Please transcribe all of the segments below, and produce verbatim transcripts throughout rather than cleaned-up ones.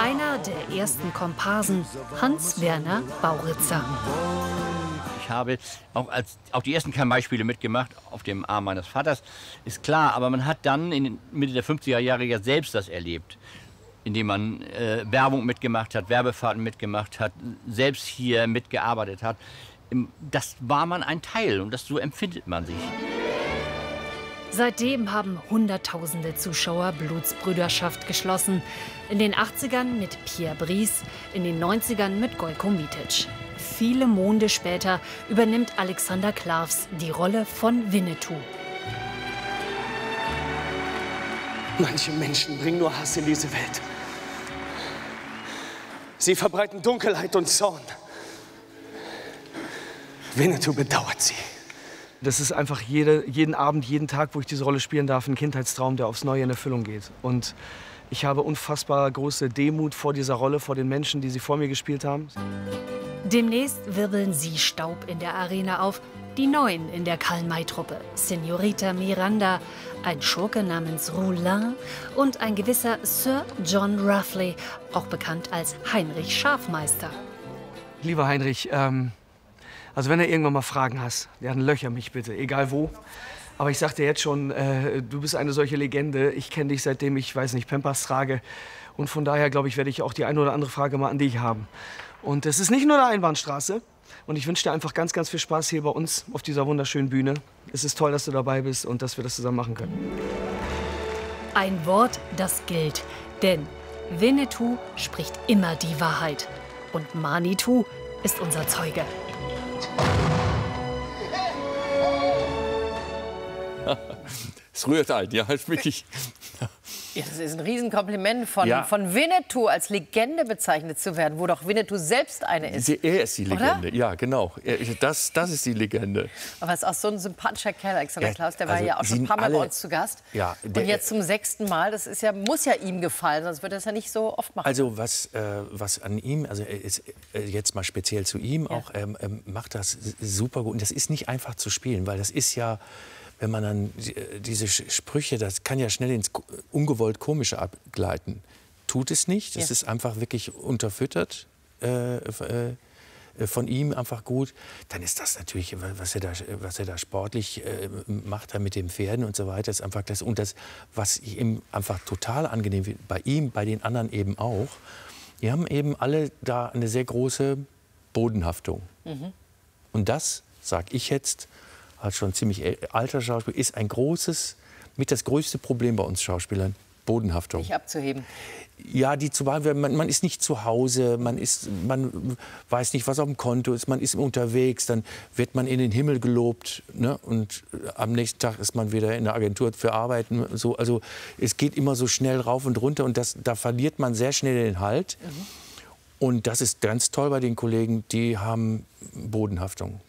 Einer der ersten Komparsen, Hans-Werner Bauritzer. Ich habe auch, als, auch die ersten Karl-May-Spiele mitgemacht, auf dem Arm meines Vaters, ist klar. Aber man hat dann in den Mitte der fünfziger Jahre ja selbst das erlebt, indem man äh, Werbung mitgemacht hat, Werbefahrten mitgemacht hat, selbst hier mitgearbeitet hat. Das war man ein Teil und das, so empfindet man sich. Seitdem haben Hunderttausende Zuschauer Blutsbrüderschaft geschlossen. In den achtzigern mit Pierre Brice, in den neunzigern mit Gojko Mitic. Viele Monde später übernimmt Alexander Klavs die Rolle von Winnetou. Manche Menschen bringen nur Hass in diese Welt. Sie verbreiten Dunkelheit und Zorn. Winnetou bedauert sie. Das ist einfach jede, jeden Abend, jeden Tag, wo ich diese Rolle spielen darf, ein Kindheitstraum, der aufs Neue in Erfüllung geht. Und ich habe unfassbar große Demut vor dieser Rolle, vor den Menschen, die sie vor mir gespielt haben. Demnächst wirbeln sie Staub in der Arena auf. Die Neuen in der Karl-May-Truppe. Senorita Miranda, ein Schurke namens Roulin und ein gewisser Sir John Ruffley, auch bekannt als Heinrich Schafmeister. Lieber Heinrich, ähm, also wenn du irgendwann mal Fragen hast, ja, dann löcher mich bitte, egal wo. Aber ich sag dir jetzt schon, äh, du bist eine solche Legende. Ich kenne dich, seitdem ich, weiß nicht, Pampers trage. Und von daher, glaube ich, werde ich auch die eine oder andere Frage mal an dich haben. Und es ist nicht nur eine Einbahnstraße. Und ich wünsche dir einfach ganz, ganz viel Spaß hier bei uns auf dieser wunderschönen Bühne. Es ist toll, dass du dabei bist und dass wir das zusammen machen können. Ein Wort, das gilt. Denn Winnetou spricht immer die Wahrheit. Und Manitou ist unser Zeuge. Es rührt ein, ja, halt wirklich. Ja, das ist ein Riesenkompliment, von, Ja. von Winnetou als Legende bezeichnet zu werden, wo doch Winnetou selbst eine ist. Sie, er ist die Legende, Oder? ja, genau. Er, das, das ist die Legende. Aber es ist auch so ein sympathischer Kerl, Alexander Ja, Klaus, der war also ja auch schon Sie ein paar Mal alle- bei uns zu Gast. Ja, der- Und jetzt zum sechsten Mal, das ist ja, muss ja ihm gefallen, sonst würde er es ja nicht so oft machen. Also was, äh, was an ihm, also er ist äh, jetzt mal speziell zu ihm Ja. auch, ähm, ähm, macht das super gut. Und das ist nicht einfach zu spielen, weil das ist ja, wenn man dann äh, diese Sch- Sprüche, das kann ja schnell ins ko- ungewollt Komische abgleiten. Tut es nicht, das Ja. ist einfach wirklich unterfüttert. Äh, äh, von ihm einfach gut, dann ist das natürlich, was er da, was er da sportlich äh, macht, da mit den Pferden und so weiter, ist einfach das. Und das, was ihm einfach total angenehm wird, bei ihm, bei den anderen eben auch, die haben eben alle da eine sehr große Bodenhaftung. Mhm. Und das, sage ich jetzt, als schon ziemlich alter Schauspieler, ist ein großes, mit das größte Problem bei uns Schauspielern, Bodenhaftung. Nicht abzuheben. Ja, die zu behalten, man, man ist nicht zu Hause, man, ist, man weiß nicht, was auf dem Konto ist, man ist unterwegs, dann wird man in den Himmel gelobt, ne? Und am nächsten Tag ist man wieder in der Agentur für Arbeiten. So, also es geht immer so schnell rauf und runter und das, da verliert man sehr schnell den Halt. Mhm. Und das ist ganz toll bei den Kollegen, die haben Bodenhaftung.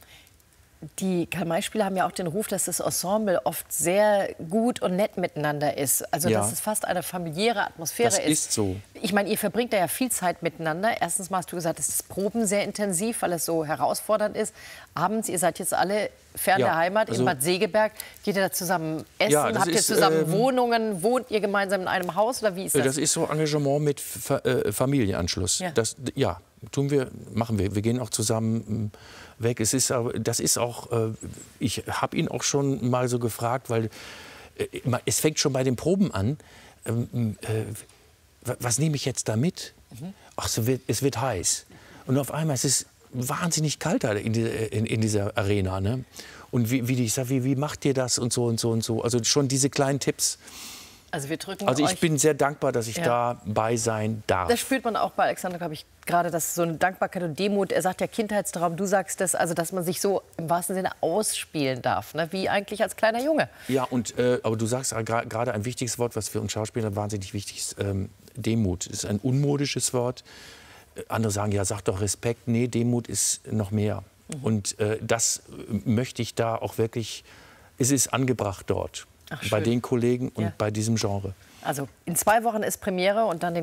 Die Karl-May-Spieler haben ja auch den Ruf, dass das Ensemble oft sehr gut und nett miteinander ist. Also Ja. dass es fast eine familiäre Atmosphäre Das ist so. Ich meine, ihr verbringt da ja viel Zeit miteinander. Erstens mal hast du gesagt, es ist Proben sehr intensiv, weil es so herausfordernd ist. Abends, ihr seid jetzt alle fern Ja, der Heimat also- in Bad Segeberg. Geht ihr da zusammen essen? Ja, das Habt ihr ist, zusammen ähm, Wohnungen? Wohnt ihr gemeinsam in einem Haus oder wie ist das? Das ist so Engagement mit Fa äh, Familienanschluss. Ja. Das, ja, tun wir, machen wir. Wir gehen auch zusammen äh, weg. Es ist, aber- das ist auch, äh, ich habe ihn auch schon mal so gefragt, weil äh, es fängt schon bei den Proben an. Ähm, äh, was nehme ich jetzt da mit? Mhm. Ach, so wird, es wird heiß. Und auf einmal ist es wahnsinnig kalt da in, die, in, in dieser Arena. Ne? Und wie, wie, ich sag, wie, wie macht ihr das und so und so und so. Also schon diese kleinen Tipps. Also wir drücken Also ich euch. bin sehr dankbar, dass ich Ja. dabei sein darf. Das spürt man auch bei Alexander, glaube ich, gerade, dass so eine Dankbarkeit und Demut, er sagt ja Kindheitstraum, du sagst das, also dass man sich so im wahrsten Sinne ausspielen darf, ne? Wie eigentlich als kleiner Junge. Ja, und, äh, aber du sagst gra- gerade ein wichtiges Wort, was für uns Schauspieler wahnsinnig wichtig ist, ähm, Demut. Das ist ein unmodisches Wort. Äh, andere sagen, ja, sag doch Respekt. Nee, Demut ist noch mehr. Mhm. Und äh, das äh, möchte ich da auch wirklich, es ist angebracht dort. Ach, Bei schön. den Kollegen und Ja. bei diesem Genre. Also in zwei Wochen ist Premiere und dann